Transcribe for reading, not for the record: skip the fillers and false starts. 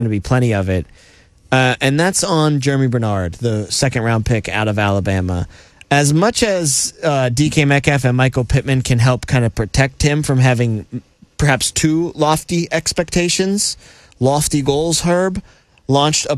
to be plenty of it. And that's on Jeremy Bernard, the second-round pick out of Alabama. As much as DK Metcalf and Michael Pittman can help kind of protect him from having perhaps too lofty expectations, lofty goals, Herb launched a